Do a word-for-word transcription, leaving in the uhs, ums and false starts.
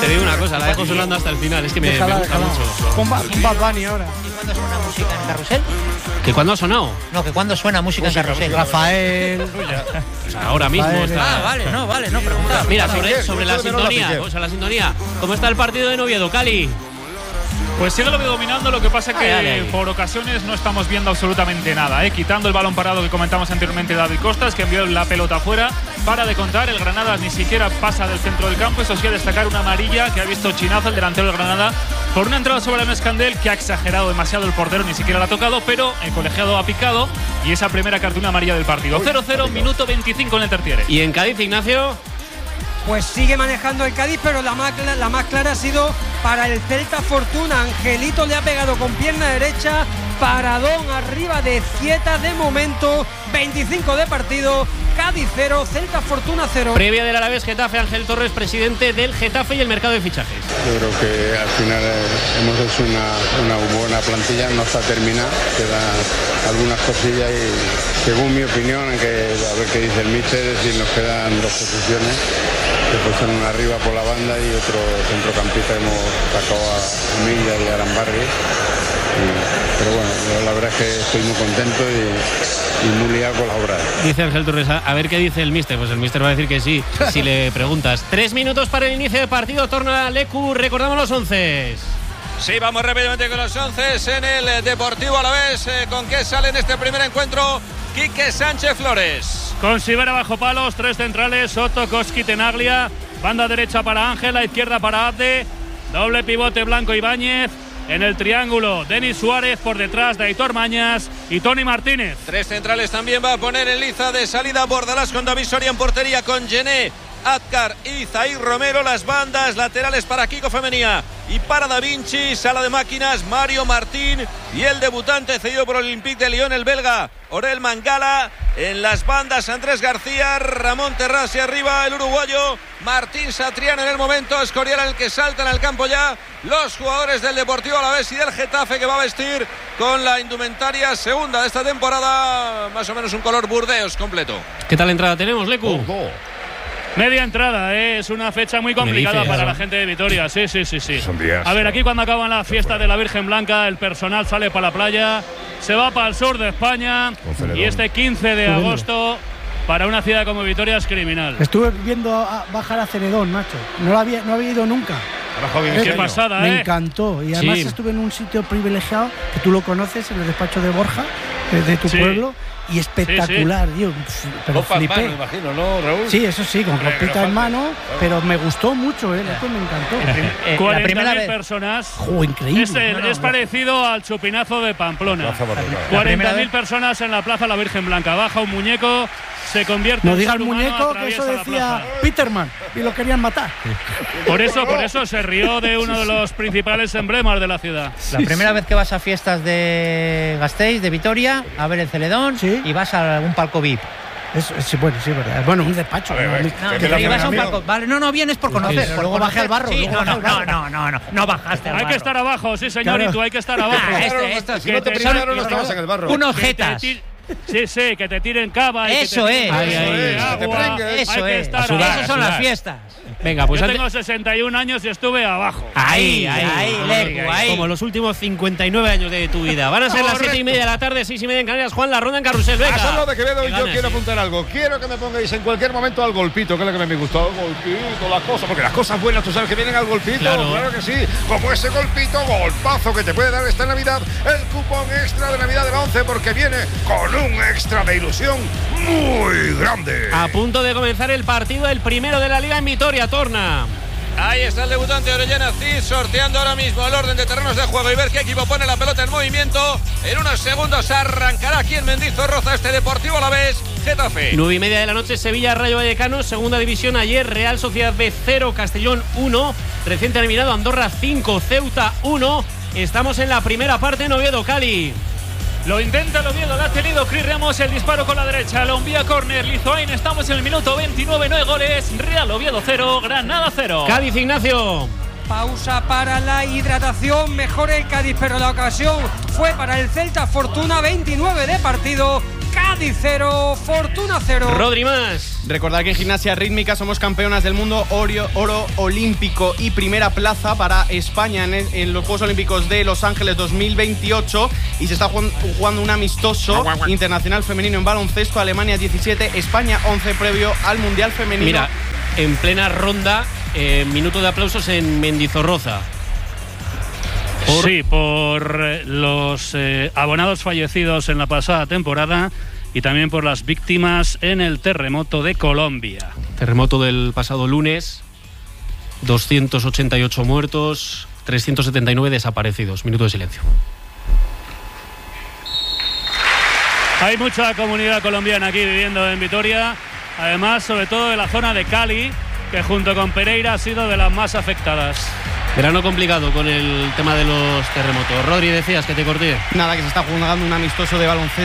Te digo una cosa, la dejo sonando hasta el final, es que me, Déjala, me gusta déjala. mucho. Con Ba- con Bad Bunny ahora. ¿Y cuándo suena música en Carrusel? ¿Que cuándo ha sonado? No, que cuándo suena música, Música, en Carrusel. música. Rafael. O sea, ahora mismo Rafael. está. Ah, vale, no, vale, no, pregunta. Mira, Ah, sobre, Piqué, sobre la yo echo de menos a sintonía, Piqué. o sea, la sintonía. ¿Cómo está el partido de Oviedo, Cali? Pues sigue lo dominando, lo que pasa que Dale, dale. por ocasiones no estamos viendo absolutamente nada, ¿eh? Quitando el balón parado que comentamos anteriormente David Costas, que envió la pelota afuera, para de contar, el Granada ni siquiera pasa del centro del campo. Eso sí, a destacar una amarilla que ha visto Chinazo, el delantero del Granada, por una entrada sobre el Escandel que ha exagerado demasiado el portero, ni siquiera la ha tocado, pero el colegiado ha picado y esa primera cartulina amarilla del partido. cero cero, minuto veinticinco en el tertiere. ¿Y en Cádiz, Ignacio? Pues sigue manejando el Cádiz, pero la más, cla- la más clara ha sido para el Celta Fortuna. Angelito le ha pegado con pierna derecha, paradón arriba de Zieta de momento, veinticinco de partido, Cádiz cero, Celta Fortuna cero. Previa del Alavés Getafe, Ángel Torres, presidente del Getafe y el mercado de fichajes. Yo creo que al final eh, hemos hecho una, una buena plantilla, no está terminada, quedan algunas cosillas y según mi opinión, que a ver qué dice el míster, es decir, nos quedan dos posiciones, que pues son una arriba por la banda y otro centrocampista que hemos sacado a Milla y a Arambarri. Y- Pero bueno, yo la verdad es que estoy muy contento y, y muy liado con la obra. Dice Ángel Torres, a a ver qué dice el míster. Pues el míster va a decir que sí, si le preguntas. Tres minutos para el inicio del partido, torna Lecu, recordamos los once. Sí, vamos rápidamente con los once en el Deportivo Alavés. Eh, ¿Con qué sale en este primer encuentro? Quique Sánchez Flores. Con Sivera bajo palos, tres centrales, Soto, Koski, Tenaglia, banda derecha para Ángel, la izquierda para Abde, doble pivote Blanco Ibáñez, en el triángulo Denis Suárez, por detrás de Aitor Mañas y Tony Martínez. Tres centrales también va a poner en liza de salida Bordalás con David Soria en portería, con Gené, Azcar y Zair Romero. Las bandas laterales para Kiko Femenía y para Da Vinci, sala de máquinas Mario Martín y el debutante cedido por el Olympique de Lyon, el belga Orel Mangala. En las bandas Andrés García, Ramón Terrás y arriba el uruguayo Martín Satrián. En el momento Escorial en el que saltan al campo ya los jugadores del Deportivo Alavés y del Getafe, que va a vestir con la indumentaria segunda de esta temporada, más o menos un color burdeos completo. ¿Qué tal entrada tenemos, Lecu? Media entrada, ¿eh? Es una fecha muy complicada dices? para la gente de Vitoria. Sí, sí, sí, sí. Son días. A ver, aquí cuando acaban la fiesta de la Virgen Blanca, el personal sale para la playa, se va para el sur de España y este quince de agosto para una ciudad como Vitoria es criminal. Estuve viendo a- bajar a Ceredón, macho. No lo había, no había ido nunca. Qué pasada, Me ¿eh? encantó. Y además Sí. estuve en un sitio privilegiado que tú lo conoces, en el despacho de Borja, de, de tu Sí. pueblo, y espectacular, tío. Pero Copa en flipé. mano, imagino, ¿no, Raúl? Sí, eso sí, con Hombre, copita pero en mano, falta. pero me gustó mucho, ¿eh? Esto me encantó. Eh, la cuarenta primera mil vez. personas. ¡Jo, increíble! Es, el- No, no, es no. parecido al chupinazo de Pamplona. Plaza Barroca. La primera cuarenta mil vez. personas en la Plaza La Virgen Blanca. Baja un muñeco, se convierte No en digas ser humano, muñeco, que eso atraviesa la decía plaza. Peterman, y lo querían matar. Por eso, por eso se rió de uno de los principales emblemas de la ciudad. La primera vez que vas a fiestas de Gasteiz, de Vitoria, a ver el Celedón, Sí. y vas a algún palco V I P. Eso, sí, bueno, sí, verdad. Bueno, un despacho. A ver, ¿no? a ver. No, Que que la te ibas a un primera palco. Vale, no, no, vienes por conocer. Pero por luego bajé conocer. al barro, Sí, luego no, bajé no, al no, barro. no, no, no, no bajaste al Hay barro. que estar abajo, sí, señor, Claro. y tú hay que estar abajo. Ah, este, Claro, esto, si no te que pillaron, no que- estabas en el barro. Unos que te jetas. ti- Sí, sí, que te tiren cava. y que te Eso tiren es. vaso Ahí, ahí, de eso, que te agua. prengues. Hay Eso que es. estar A sudar, abajo. Esas son las sudar. fiestas. Venga, pues Yo antes- tengo sesenta y un años y estuve abajo. Ahí, ahí, Lecu, ahí. como los últimos cincuenta y nueve años de tu vida. Van a ser las Correcto. siete y media de la tarde, seis y media en Canarias. Juan, la ronda en Carrusel, venga. A solo de Quevedo, Que yo ganas, quiero sí. apuntar algo. Quiero que me pongáis en cualquier momento al golpito, que es lo que me gustó. Al golpito, las cosas, porque las cosas buenas tú sabes que vienen al golpito. Claro. Claro que sí. Como ese golpito, golpazo que te puede dar esta Navidad, el cupón extra de Navidad de la once, porque viene con un extra de ilusión muy grande. A punto de comenzar el partido, el primero de la Liga en Vitoria, Torna. Ahí está el debutante Orellana Cid, sorteando ahora mismo el orden de terrenos de juego y ver qué equipo pone la pelota en movimiento. En unos segundos arrancará aquí en Mendizorroza este Deportivo Alavés, Getafe. Nueve y media de la noche, Sevilla, Rayo Vallecano, segunda división ayer, Real Sociedad B cero, Castellón uno, reciente eliminado Andorra cinco, Ceuta uno. Estamos en la primera parte en Oviedo, Cali. Lo intenta el Oviedo, lo ha tenido Cris Ramos, el disparo con la derecha, lo envía córner, Lizoain, estamos en el minuto veintinueve, nueve goles, Real Oviedo cero, Granada cero. Cádiz, Ignacio. Pausa para la hidratación, mejor el Cádiz, pero la ocasión fue para el Celta Fortuna, veintinueve de partido, Cádiz Cádiz cero, Fortuna cero. Rodri más. Recordar que en gimnasia rítmica somos campeonas del mundo, oro, oro olímpico y primera plaza para España en, en los Juegos Olímpicos de Los Ángeles dos mil veintiocho, y se está jugando un amistoso internacional femenino en baloncesto. Alemania diecisiete, España once, previo al Mundial Femenino. Mira, en plena ronda, eh, minuto de aplausos en Mendizorroza. Por... Sí, por eh, los eh, abonados fallecidos en la pasada temporada y también por las víctimas en el terremoto de Colombia. Terremoto del pasado lunes, doscientos ochenta y ocho muertos, trescientos setenta y nueve desaparecidos. Minuto de silencio. Hay mucha comunidad colombiana aquí viviendo en Vitoria, además sobre todo de la zona de Cali, que junto con Pereira ha sido de las más afectadas. Verano complicado con el tema de los terremotos. Rodri, decías que te corté. Nada, que se está jugando un amistoso de baloncesto